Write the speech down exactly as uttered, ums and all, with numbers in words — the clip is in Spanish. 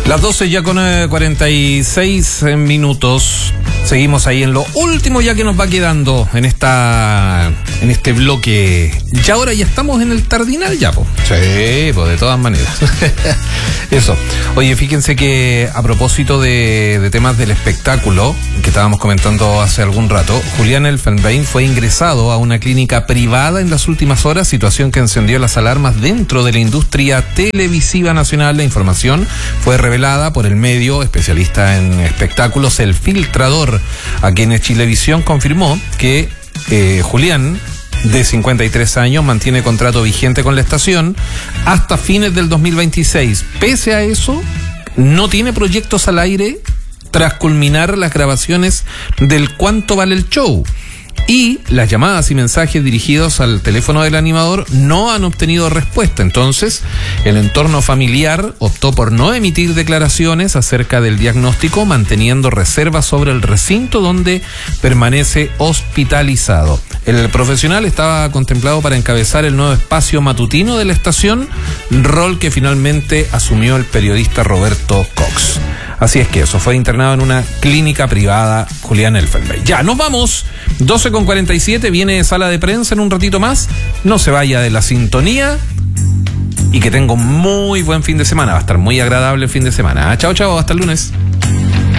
Las doce ya con eh, cuarenta y seis minutos. Seguimos ahí en lo último ya que nos va quedando en esta en este bloque. Y ahora ya estamos en el Tardinal ya, po. Sí, pues de todas maneras. Eso. Oye, fíjense que a propósito de, de temas del espectáculo que estábamos comentando hace algún rato, Julián Elfenbein fue ingresado a una clínica privada en las últimas horas, situación que encendió las alarmas dentro de la industria televisiva nacional. La información fue revelada por el medio especialista en espectáculos El Filtrador, a quienes Chilevisión confirmó que eh, Julián, de cincuenta y tres años, mantiene contrato vigente con la estación hasta fines del dos mil veintiséis. Pese a eso, no tiene proyectos al aire tras culminar las grabaciones del Cuánto Vale el Show. Y las llamadas y mensajes dirigidos al teléfono del animador no han obtenido respuesta. Entonces, el entorno familiar optó por no emitir declaraciones acerca del diagnóstico, manteniendo reservas sobre el recinto donde permanece hospitalizado. El profesional estaba contemplado para encabezar el nuevo espacio matutino de la estación, rol que finalmente asumió el periodista Roberto Cox. Así es que eso, fue internado en una clínica privada Julián Elfenbein. Ya, nos vamos. doce con cuarenta y siete, viene sala de prensa en un ratito más. No se vaya de la sintonía y que tenga un muy buen fin de semana. Va a estar muy agradable el fin de semana. Chao, chao, hasta el lunes.